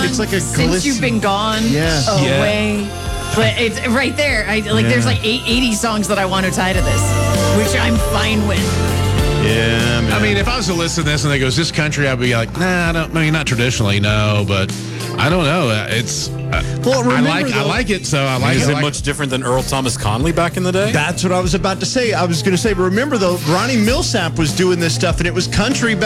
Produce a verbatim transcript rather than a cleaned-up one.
gone. It's like a Since glisten- You've Been Gone. Yeah. Away. But it's right there. I like. Yeah. There's like eight, eighty songs that I want to tie to this, which I'm fine with. Yeah, man. I mean, if I was to listen to this and they goes, this country, I'd be like, nah, I don't, I mean, not traditionally, no, but I don't know. It's, uh, Well, I remember, like, I though- like it, so I like Is it. it I like much different than Earl Thomas Conley back in the day? That's what I was about to say. I was going to say, remember, though, Ronnie Millsap was doing this stuff, and it was country